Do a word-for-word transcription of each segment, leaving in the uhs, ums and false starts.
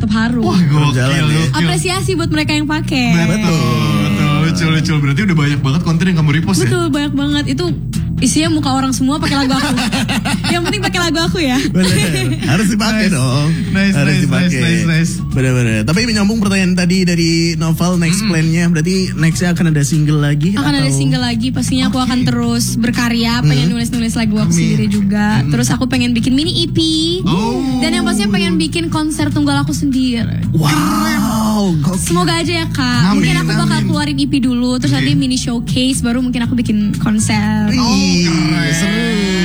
tetap harus. Wah, gokil, gokil. Apresiasi buat mereka yang pakai. Betul, betul, lucu, berarti udah banyak banget konten yang kamu repost ya? Betul, banyak banget. Itu isinya muka orang semua pakai lagu aku. Yang penting pakai lagu aku ya. Bener, harus dipakai nice. dong. Nice, harus nice, dipakai. nice, nice, nice. Bener-bener. Tapi menyambung pertanyaan tadi dari Novel next mm-hmm. plan-nya, berarti nextnya akan ada single lagi? Akan atau? ada single lagi. Pastinya aku okay. akan terus berkarya, pengen mm-hmm. nulis-nulis lagu aku Amin. sendiri juga. Mm-hmm. Terus aku pengen bikin mini E P. Oh. Dan yang pastinya pengen bikin konser tunggal aku sendiri. Wow. Gokil. Semoga aja ya Kak. Amin, mungkin aku bakal amin. keluarin E P dulu, terus okay. nanti mini showcase, baru mungkin aku bikin konser. Oh, keren. Seru.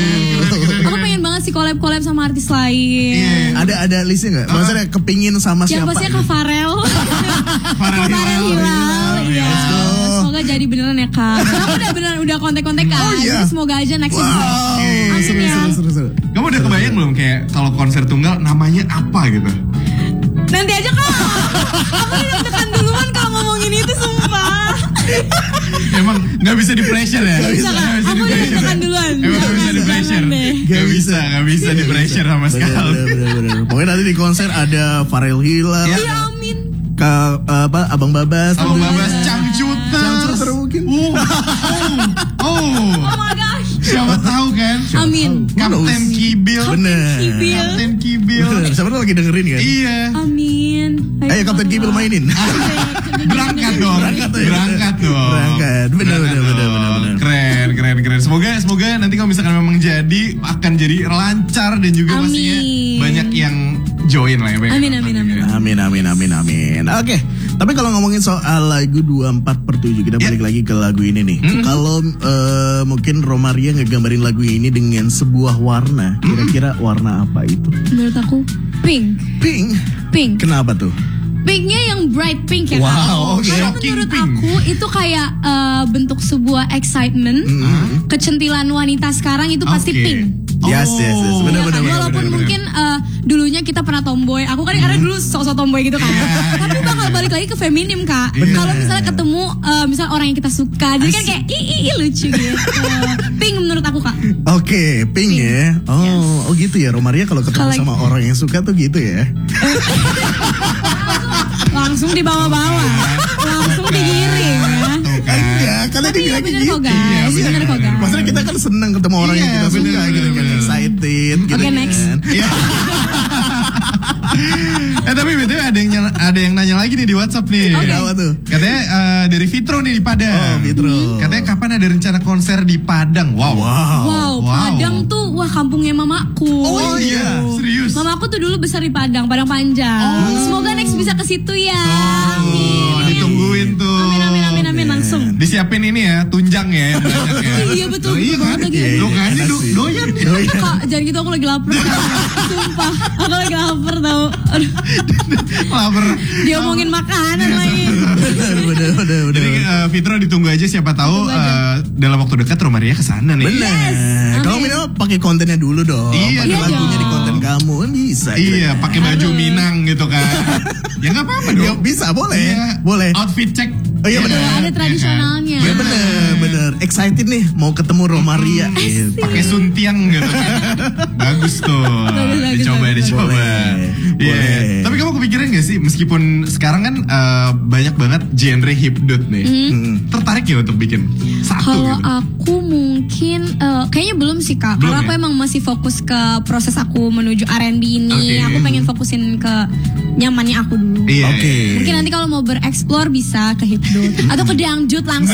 Aku pengen banget sih collab-collab sama artis lain. Yeah. Ada ada listnya nggak? Maksudnya kepingin sama Yang siapa? pastinya Kak Farel. Farel Farel Hilal. Iya. Semoga jadi beneran ya Kak. Aku udah beneran udah kontak-kontak kan. Oh, iya. Semoga aja next wow. ini. Amin seru, ya. seru, seru, seru. Kamu udah kebayang belum kayak kalau konser tunggal namanya apa gitu? Nanti aja Kak. Aku udah deg-degan duluan kalau ngomongin itu sumpah. Emang gak bisa di pressure ya? Gak bisa, gak aku udah deg-degan duluan. Emang gak bisa di pressure? Gak bisa, gak bisa di pressure sama sekali. Bener, bener, bener. Pokoknya nanti di konser ada Farel Hilal. Iya ya, amin. Ka, apa Abang Babas. Abang Babas, Cangcuter. Cangcuter mungkin. Oh, oh, oh. Oh my gosh. Siapa tahu kan? Amin. Kapten Kibil. Bener. Kibil. Kapten Kibil. Bener. Siapa tuh lagi dengerin kan? Iya. Amin. Ayo Kapten Kibil mainin. Berangkat dong. Berangkat, ya. Berangkat dong. Berangkat. Bener, Berangkat bener, bener, dong. bener, bener. Keren, keren, keren. Semoga, semoga nanti kalau misalkan memang jadi akan jadi lancar dan juga Amin. pastinya banyak yang join lah ya. Amin, amin, amin. Amin, amin, amin, amin. Oke, tapi kalau ngomongin soal lagu dua puluh empat per tujuh, kita balik yeah. lagi ke lagu ini nih. Mm-hmm. Kalau uh, mungkin Romaria ngegambarin lagu ini dengan sebuah warna, kira-kira warna apa itu? Menurut aku pink. Pink? Pink. Kenapa tuh? Pinknya yang bright pink ya wow, Kak. Okay. Karena Shocking menurut pink. aku itu kayak uh, bentuk sebuah excitement, mm-hmm. kecentilan wanita sekarang itu pasti Okay. pink. Yes, yes, yes. Benar, benar, benar. Walaupun benar, mungkin uh, dulunya kita pernah tomboy. Aku kan karena dulu sok-sok tomboy gitu kan. Yeah, Tapi yeah, bakal yeah. balik lagi ke feminim Kak. Benar. Kalau misalnya ketemu uh, misal orang yang kita suka, jadi kan kayak ih, ih, ih lucu gitu. Pink menurut aku Kak. Oke, okay, pink, pink ya. Oh, yes. Oh gitu ya. Romaria kalau ketemu Kalo sama orang yang suka tuh gitu ya. Langsung dibawa-bawa, langsung digiring ya. Iya, karena Tapi dia iya bilang bener gitu. kok guys, Iya, bener kok guys. Maksudnya kita kan seneng ketemu orang Iya, yang kita bener, suka bener, gitu kan, bener. excited gitu Oke, kan. next. Iya. Eh tapi betul ada yang nyala- ada yang nanya lagi nih di WhatsApp nih. Okay. Apa tuh? Katanya uh, dari Fitro nih di Padang. Oh, Fitro. Katanya kapan ada rencana konser di Padang? Wow. Wow. Wow, Wow. Padang tuh wah kampungnya mamaku. Oh iya, serius. Mamaku tuh dulu besar di Padang, Padang Panjang. Oh. Semoga next bisa ke situ ya. Oh, Amin. ditungguin tuh. Amin amin amin amin langsung. Disiapin ini ya, tunjang ya yang banyak ya. Iya betul, Oh, iya betul kan? banget lagi. Iya, Lo kan enak ini do- sih. doyan. Doyan. Kak, jangan gitu aku lagi lapar. Sumpah, aku lagi lapar tau. Aduh, Lapar. dia ngomongin makanan lagi. Bener, bener, bener, bener. Jadi uh, Fitro ditunggu aja, siapa tahu Ditunggu aja. uh, dalam waktu dekat Romaria kesana nih. Bener. Yes. Kalau Amin. minimal pakai kontennya dulu dong. Iya pakai dong. lagunya di konten kamu kan bisa. Iya, kira-kira. pakai baju Minang gitu kan. Ya nggak apa-apa Ya, dong. bisa, boleh. Iya. Boleh. Outfit check. Oh iya, bener. Ada kan? tradisionalnya. Ya bener, bener. Excited nih mau ketemu Romaria. Gitu. Pakai suntiang gitu kan. Bagus tuh. bagus, Dicoba, bagus. dicoba. Boleh, Iya. boleh. Tapi kamu kepikiran gak sih meskipun sekarang kan uh, banyak banget genre hipdot nih. Hmm. Tertarik ya untuk bikin satu Kalau gitu? aku mungkin eh, kayaknya belum sih Kak. Belum Karena ya? aku emang masih fokus ke proses aku menuju R and B ini. Oke. Aku pengen fokusin ke nyamannya aku dulu. Iya. Oke. Mungkin nanti kalau mau bereksplor bisa ke hipdot atau ke dangdut langsung.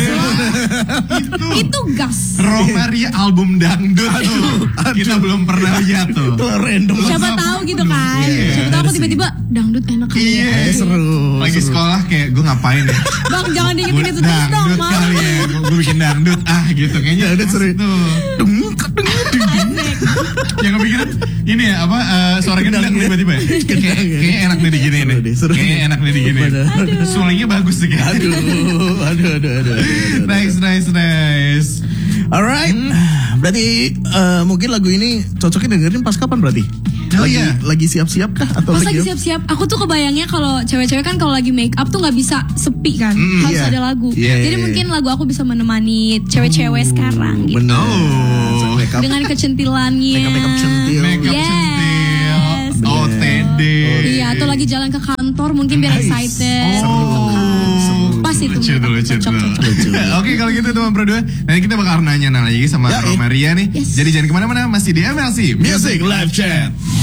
Itu. Itu gas. Romaria album dangdut tuh. Kita belum pernah lihat tuh. Itu random. Siapa tahu gitu kan. Iya, Siapa tahu aku bener sih. tiba-tiba dangdut enak kali Iya. ya. Eh, seru. Lagi seru. sekolah kayak gue ngapain ya? Bang jangan Gue diingetin itu terus dong, dangdut Mam. kali ya. Gue bikin dangdut ah gitu. Kayaknya Dangdut seru. tuh. Dung, dung, dung. Yang kepikiran ini ya apa uh, suara gendang tiba-tiba ya? Kayak kayak enak nih digini Seru nih. deh, seru Kayak deh. enak nih digini. Bener. Sulingnya bagus sih kayak. Aduh, aduh, aduh, aduh, aduh. Nice, nice, nice. Alright, berarti eh, mungkin lagu ini cocoknya dengerin pas kapan berarti? Oh lagi, iya. lagi siap-siap kah atau Pas lagi? lagi siap-siap, aku tuh kebayangnya kalau cewek-cewek kan kalau lagi make up tuh nggak bisa sepi kan, Mm, harus iya. ada lagu. Iya, Jadi iya, mungkin lagu aku bisa menemani cewek-cewek sekarang gitu. Bener. Oh. So, make up, Dengan kecentilannya. make up, make up centil. Make up Yes. centil. O T D. date. Iya, atau lagi jalan ke kantor mungkin biar Nice. excited. Oh, Pas itu. lucu tuh, lucu Cocok, tuh. cocok. Oke, kalau gitu teman berdua, nanti kita bakal nanya lagi sama Ya, Romaria nih. Yes. Jadi jangan kemana-mana, masih di M L C Music Live Chat.